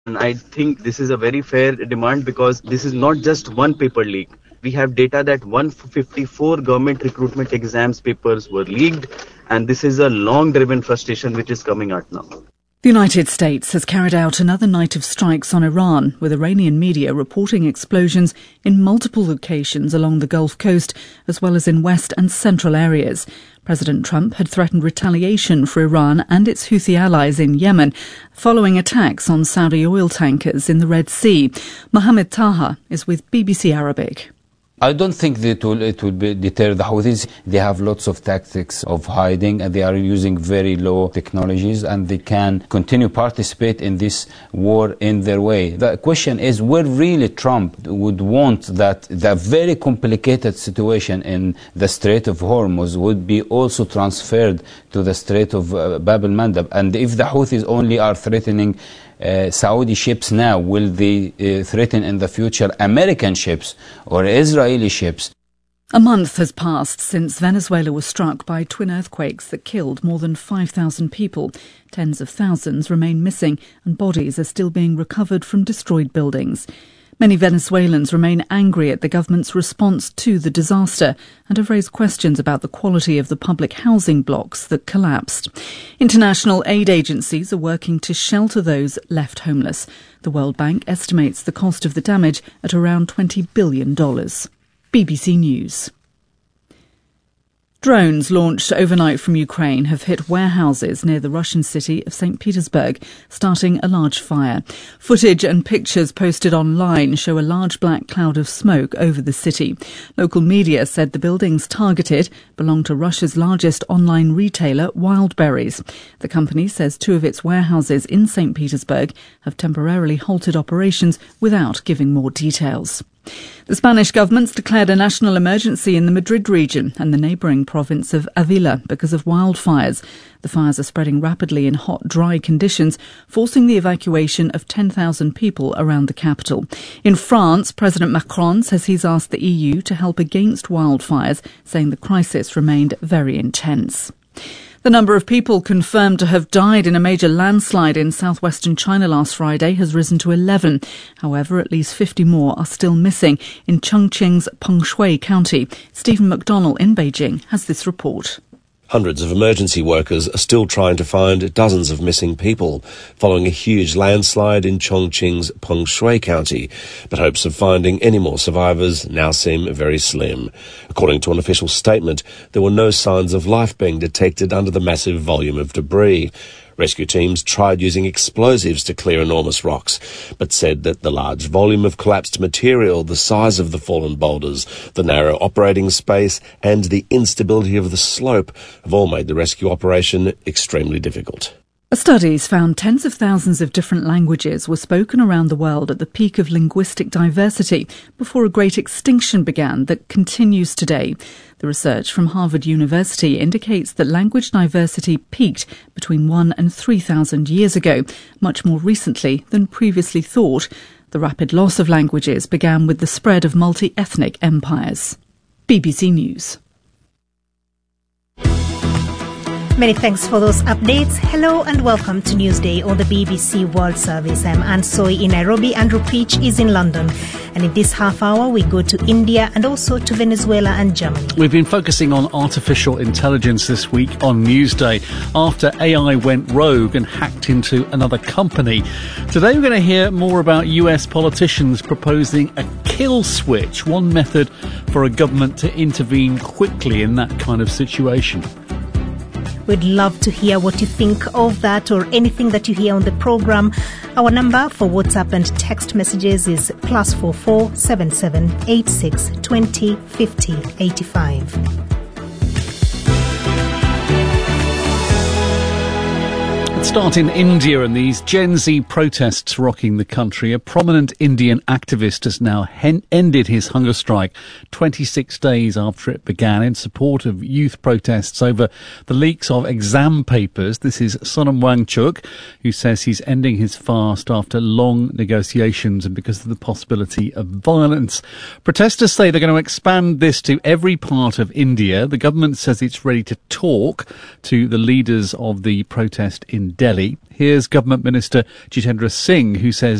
And I think this is a very fair demand because this is not just one paper leak. We have data that 154 government recruitment exams papers were leaked, and this is a long-driven frustration which is coming out now. The United States has carried out another night of strikes on Iran, with Iranian media reporting explosions in multiple locations along the Gulf Coast, as well as in west and central areas. President Trump had threatened retaliation for Iran and its Houthi allies in Yemen, following attacks on Saudi oil tankers in the Red Sea. Mohammed Taha is with BBC Arabic. I don't think that it will deter the Houthis. They have lots of tactics of hiding, and they are using very low technologies, and they can continue participate in this war in their way. The question is, where really Trump would want that the very complicated situation in the Strait of Hormuz would be also transferred to the Strait of Bab el-Mandeb. And if the Houthis only are threatening Saudi ships now, will they threaten in the future American ships or Israeli ships? A month has passed since Venezuela was struck by twin earthquakes that killed more than 5,000 people. Tens of thousands remain missing, and bodies are still being recovered from destroyed buildings. Many Venezuelans remain angry at the government's response to the disaster and have raised questions about the quality of the public housing blocks that collapsed. International aid agencies are working to shelter those left homeless. The World Bank estimates the cost of the damage at around $20 billion. BBC News. Drones launched overnight from Ukraine have hit warehouses near the Russian city of St. Petersburg, starting a large fire. Footage and pictures posted online show a large black cloud of smoke over the city. Local media said the buildings targeted belong to Russia's largest online retailer, Wildberries. The company says two of its warehouses in St. Petersburg have temporarily halted operations without giving more details. The Spanish government's declared a national emergency in the Madrid region and the neighbouring province of Avila because of wildfires. The fires are spreading rapidly in hot, dry conditions, forcing the evacuation of 10,000 people around the capital. In France, President Macron says he's asked the EU to help against wildfires, saying the crisis remained very intense. The number of people confirmed to have died in a major landslide in southwestern China last Friday has risen to 11. However, at least 50 more are still missing in Chongqing's Pengshui County. Stephen McDonnell in Beijing has this report. Hundreds of emergency workers are still trying to find dozens of missing people following a huge landslide in Chongqing's Pengshui County, but hopes of finding any more survivors now seem very slim. According to an official statement, there were no signs of life being detected under the massive volume of debris. Rescue teams tried using explosives to clear enormous rocks, but said that the large volume of collapsed material, the size of the fallen boulders, the narrow operating space, and the instability of the slope have all made the rescue operation extremely difficult. Studies found tens of thousands of different languages were spoken around the world at the peak of linguistic diversity before a great extinction began that continues today. The research from Harvard University indicates that language diversity peaked between 1,000 and 3,000 years ago, much more recently than previously thought. The rapid loss of languages began with the spread of multi-ethnic empires. BBC News. Many thanks for those updates. Hello and welcome to Newsday on the BBC World Service. I'm Anne Soy in Nairobi. Andrew Peach is in London. And in this half hour, we go to India and also to Venezuela and Germany. We've been focusing on artificial intelligence this week on Newsday after AI went rogue and hacked into another company. Today we're going to hear more about US politicians proposing a kill switch, one method for a government to intervene quickly in that kind of situation. We'd love to hear what you think of that or anything that you hear on the programme. Our number for WhatsApp and text messages is +44 77 86 20 50 85. Let's start in India and these Gen Z protests rocking the country. A prominent Indian activist has now ended his hunger strike 26 days after it began in support of youth protests over the leaks of exam papers. This is Sonam Wangchuk, who says he's ending his fast after long negotiations and because of the possibility of violence. Protesters say they're going to expand this to every part of India. The government says it's ready to talk to the leaders of the protest in Delhi. Here's Government Minister Jitendra Singh, who says